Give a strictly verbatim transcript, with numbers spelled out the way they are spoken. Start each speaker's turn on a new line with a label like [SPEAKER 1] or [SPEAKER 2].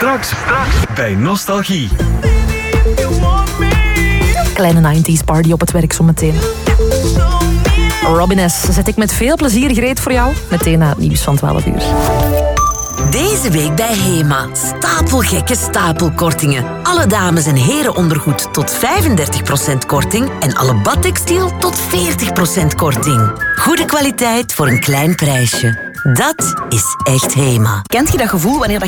[SPEAKER 1] Straks, straks bij Nostalgie.
[SPEAKER 2] Kleine nineties party op het werk zometeen. Robin S. zet ik met veel plezier gereed voor jou. Meteen na het nieuws van twaalf uur.
[SPEAKER 3] Deze week bij Hema. Stapelgekke stapelkortingen. Alle dames- en herenondergoed tot vijfendertig procent korting. En alle badtextiel tot veertig procent korting. Goede kwaliteit voor een klein prijsje. Dat is echt Hema.
[SPEAKER 4] Kent je dat gevoel wanneer dat